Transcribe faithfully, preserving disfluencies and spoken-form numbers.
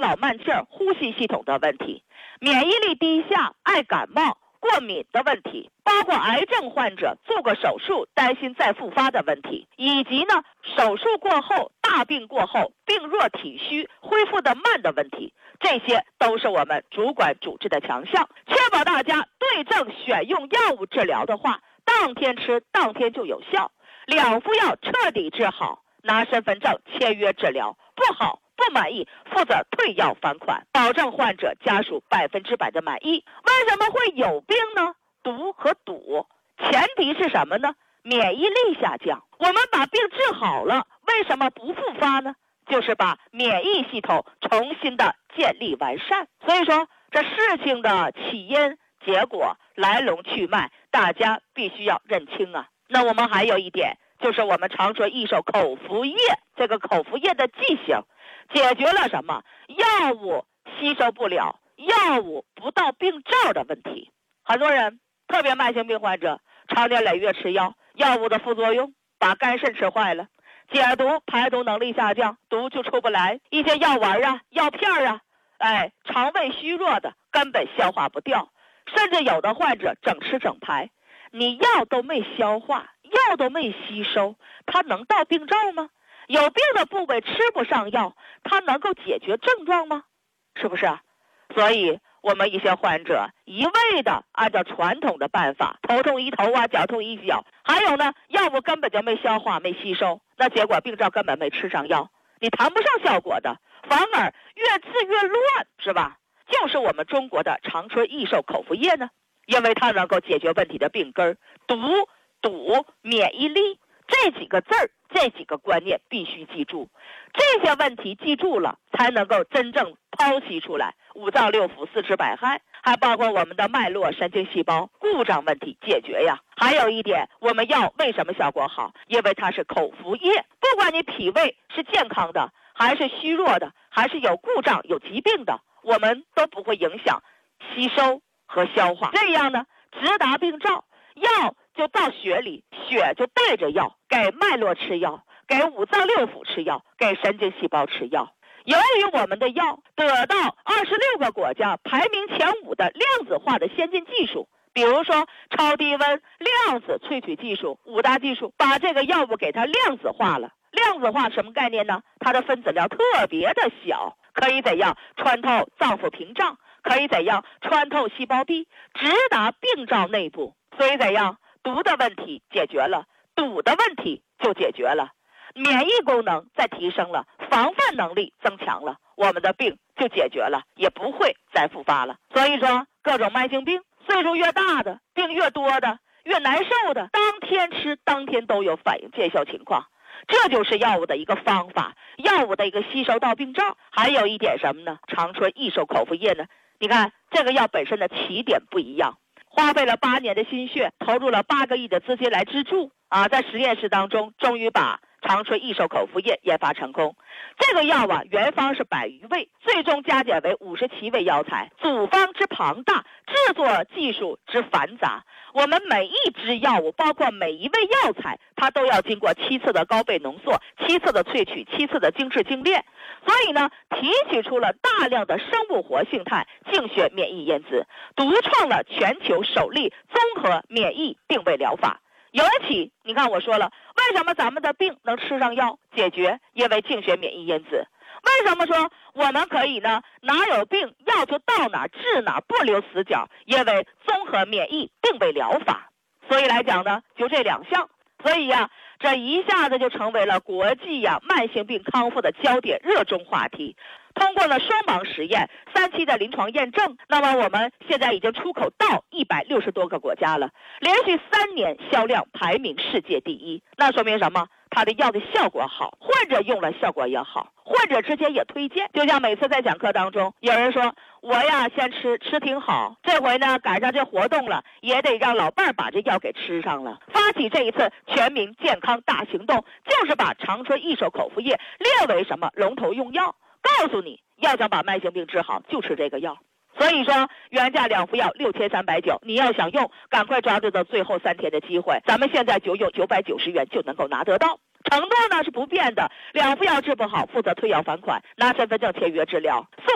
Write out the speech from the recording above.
老慢气儿、呼吸系统的问题，免疫力低下、爱感冒、过敏的问题，包括癌症患者做过手术担心再复发的问题，以及呢手术过后大病过后病弱体虚恢复的慢的问题，这些都是我们主管主治的强项，确保大家对症选用药物治疗的话，当天吃当天就有效，两副药彻底治好，拿身份证签约治疗，不好不满意负责退药返款，保证患者家属百分之百的满意。为什么会有病呢？毒和堵，前提是什么呢？免疫力下降。我们把病治好了，为什么不复发呢？就是把免疫系统重新的建立完善。所以说这事情的起因、结果、来龙去脉，大家必须要认清啊。那我们还有一点，就是我们常说益寿口服液，这个口服液的剂型解决了什么？药物吸收不了，药物不到病灶的问题。很多人，特别慢性病患者，长年累月吃药，药物的副作用把肝肾吃坏了，解毒排毒能力下降，毒就出不来。一些药丸啊、药片啊，哎，肠胃虚弱的根本消化不掉，甚至有的患者整吃整排，你药都没消化，药都没吸收，它能到病灶吗？有病的部位吃不上药，它能够解决症状吗？是不是啊？所以我们一些患者一味的按照传统的办法，头痛医头啊，脚痛医脚，还有呢，药物根本就没消化没吸收，那结果病灶根本没吃上药，你谈不上效果的，反而越治越乱，是吧？就是我们中国的长春益寿口服液呢，因为它能够解决问题的病根，毒、堵、免疫力这几个字儿，这几个观念必须记住，这些问题记住了，才能够真正剖析出来五脏六腑、四肢百骸，还包括我们的脉络、神经细胞故障问题解决呀。还有一点，我们药为什么效果好？因为它是口服液，不管你脾胃是健康的，还是虚弱的，还是有故障、有疾病的，我们都不会影响吸收和消化。这样呢，直达病灶，药就到血里，血就带着药给脉络吃药，给五脏六腑吃药，给神经细胞吃药。由于我们的药得到二十六个国家排名前五的量子化的先进技术，比如说超低温量子萃取技术，五大技术把这个药物给它量子化了。量子化什么概念呢？它的分子量特别的小，可以怎样穿透脏腑屏障，可以怎样穿透细胞壁，直达病灶内部。所以怎样毒的问题解决了，堵的问题就解决了，免疫功能再提升了，防范能力增强了，我们的病就解决了，也不会再复发了。所以说各种慢性病，岁数越大的，病越多的，越难受的，当天吃当天都有反应见效情况，这就是药物的一个方法，药物的一个吸收到病灶。还有一点什么呢？长春益寿口服液呢，你看这个药本身的起点不一样，花费了八年的心血，投入了八个亿的资金来资助啊，在实验室当中终于把长春益寿口服液研发成功。这个药啊，原方是百余味，最终加减为五十七味药材，组方之庞大，制作技术之繁杂。我们每一支药物，包括每一味药材，它都要经过七次的高倍浓缩、七次的萃取、七次的精制精炼，所以呢，提取出了大量的生物活性肽、净血免疫因子，独创了全球首例综合免疫定位疗法。尤其你看我说了，为什么咱们的病能吃上药解决？因为净血免疫因子。为什么说我们可以呢？哪有病药就到哪治哪，不留死角？因为综合免疫定位疗法。所以来讲呢，就这两项，所以呀、啊，这一下子就成为了国际呀、啊、慢性病康复的焦点热衷话题。通过了双盲实验、三期的临床验证，那么我们现在已经出口到一百六十多个国家了，连续三年销量排名世界第一。那说明什么？它的药的效果好，患者用了效果也好，患者之间也推荐。就像每次在讲课当中，有人说我呀先吃吃挺好，这回呢赶上这活动了，也得让老伴儿把这药给吃上了。发起这一次全民健康大行动，就是把长春益寿口服液列为什么龙头用药，告诉你要想把慢性病治好，就吃这个药。所以说原价两副药六千三百九，你要想用，赶快抓住到最后三天的机会，咱们现在就用九百九十元就能够拿得到。承诺呢是不变的，两副药治不好负责退药返款，拿身份证签约治疗。